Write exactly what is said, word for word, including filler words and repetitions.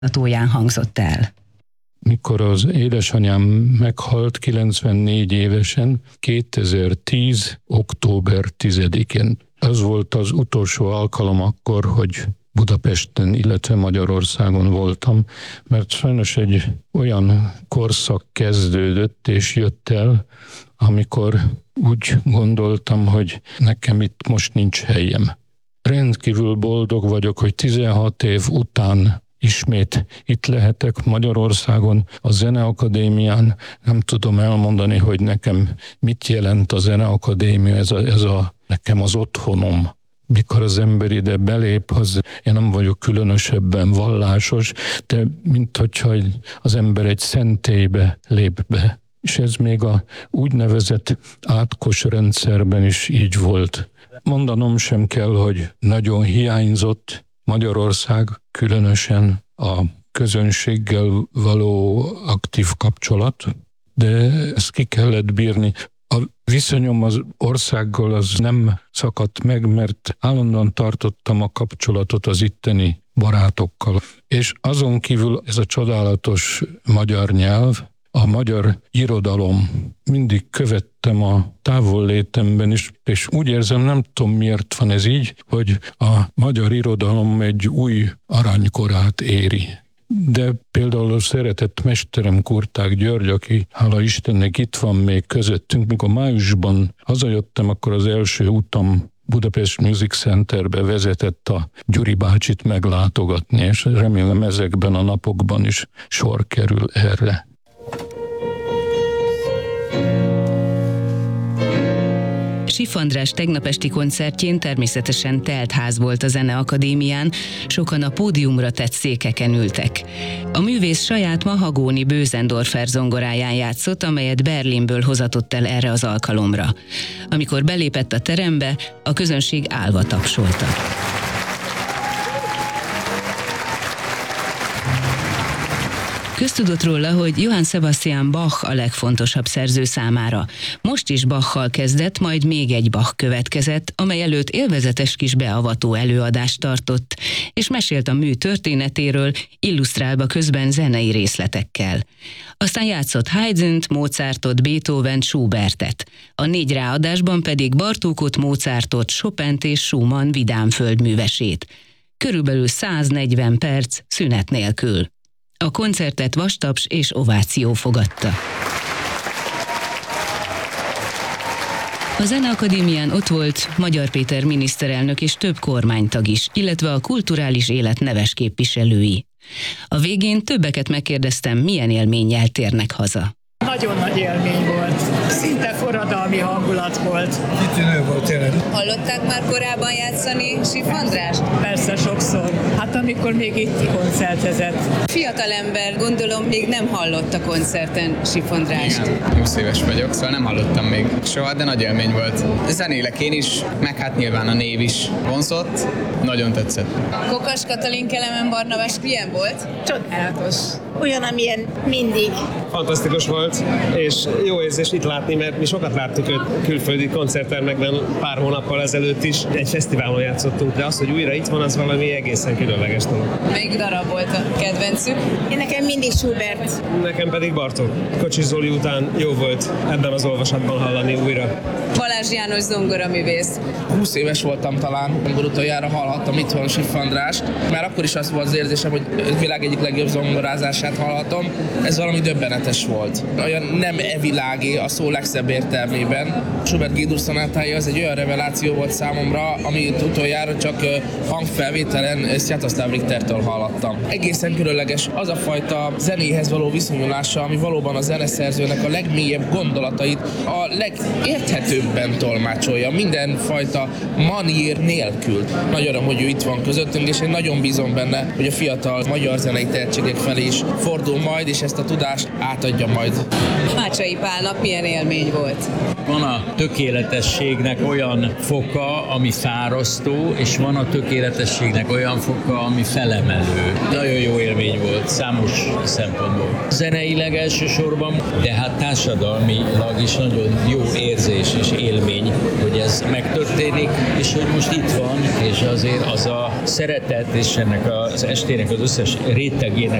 Tóján hangzott el. Mikor az édesanyám meghalt kilencvennégy évesen, kétezer-tíz. október tizedikén. Az volt az utolsó alkalom akkor, hogy Budapesten, illetve Magyarországon voltam, mert sajnos egy olyan korszak kezdődött és jött el, amikor úgy gondoltam, hogy nekem itt most nincs helyem. Rendkívül boldog vagyok, hogy tizenhat év után ismét itt lehetek Magyarországon, a Zeneakadémián. Nem tudom elmondani, hogy nekem mit jelent a Zeneakadémia, ez a, ez a nekem az otthonom. Mikor az ember ide belép, az, én nem vagyok különösebben vallásos, de mint hogyha az ember egy szentélybe lép be. És ez még a úgynevezett átkos rendszerben is így volt. Mondanom sem kell, hogy nagyon hiányzott Magyarország, különösen a közönséggel való aktív kapcsolat, de ezt ki kellett bírni. A viszonyom az országgal az nem szakadt meg, mert állandóan tartottam a kapcsolatot az itteni barátokkal. És azon kívül ez a csodálatos magyar nyelv, a magyar irodalom, mindig követtem a távollétemben is, és úgy érzem, nem tudom miért van ez így, hogy a magyar irodalom egy új aranykorát éri. De például a szeretett mesterem Kurták György, aki hála Istennek itt van még közöttünk, mikor májusban hazajöttem, akkor az első utam Budapest Music Centerbe vezetett a Gyuri bácsit meglátogatni, és remélem ezekben a napokban is sor kerül erre. Siff András tegnap esti koncertjén természetesen telt ház volt a Zeneakadémián, sokan a pódiumra tett székeken ültek. A művész saját mahagóni Bösendorfer zongoráján játszott, amelyet Berlinből hozatott el erre az alkalomra. Amikor belépett a terembe, a közönség állva tapsolta. Köztudott róla, hogy Johann Sebastian Bach a legfontosabb szerző számára. Most is Bachal kezdett, majd még egy Bach következett, amely előtt élvezetes kis beavató előadást tartott, és mesélt a mű történetéről, illusztrálva közben zenei részletekkel. Aztán játszott Haydnt, Mozartot, Beethovent, Schubertet. A négy ráadásban pedig Bartókot, Mozartot, Chopint és Schumann vidám földművesét. Körülbelül száznegyven perc szünet nélkül. A koncertet vastaps és ováció fogadta. A Zeneakadémián ott volt Magyar Péter miniszterelnök és több kormánytag is, illetve a kulturális élet neves képviselői. A végén többeket megkérdeztem, milyen élménnyel térnek haza. Nagyon nagy élmény volt. Szinte forradalmi hangulat volt. Kitűnő volt tényleg. Hallották már korábban játszani Siff Andrást? Persze sokszor. Hát amikor még itt koncertezett. Fiatal ember, gondolom még nem hallott a koncerten Siff Andrást. Igen, húsz éves vagyok, szóval nem hallottam még soha, de nagy élmény volt. Zenélek én is, meg hát nyilván a név is vonzott, nagyon tetszett. Kokas Katalin Kelemen Barnabás milyen volt? Csodálatos. Olyan, amilyen mindig. Fantasztikus volt, és jó érzés itt látni, mert mi sokat láttuk őt külföldi koncerttermekben pár hónappal ezelőtt is. Egy fesztiválon játszottunk, de az, hogy újra itt van, az valami egészen különleges dolog. Melyik darab volt a kedvencük? Én nekem mindig Schubert. Nekem pedig Bartók. Kocsis Zoli után jó volt ebben az olvasatban hallani újra. Balázs János zongoraművész. húsz éves voltam talán, amikor utoljára hallhattam itthon Siff Andrást. Már akkor is az volt az érzésem, hogy a világ egyik legjobb zongorázását hallhatom. Ez valami döbbenetes volt. Olyan nem evilági a szó legszebb értelmében. Schubert G-dur szonátája az egy olyan reveláció volt számomra, amit utoljára csak hangfelvételen Sviatoslav Richtertől hallottam. Egészen különleges az a fajta zenéhez való viszonyulása, ami valóban a zeneszerzőnek a legmélyebb gondolatait a legérthetőbben tolmácsolja, mindenfajta manír nélkül. Nagy öröm, hogy ő itt van közöttünk, és én nagyon bízom benne, hogy a fiatal magyar zenei tehetségek felé is fordul majd, és ezt a tudást átadja majd. Mácsai Pálnak milyen élmény volt? Van a tökéletességnek olyan foka, ami fárasztó, és van a tökéletességnek olyan foka, ami felemelő. Nagyon jó élmény volt számos szempontból. Zeneileg elsősorban, de hát társadalmilag is nagyon jó érzés és élmény, hogy ez megtörténik, és hogy most itt van, és azért az a szeretet és ennek az estének az összes rétegének